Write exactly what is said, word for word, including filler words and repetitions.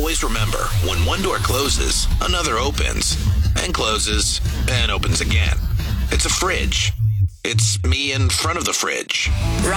always remember, when one door closes, another opens, and closes, and opens again. It's a fridge. It's me in front of the fridge.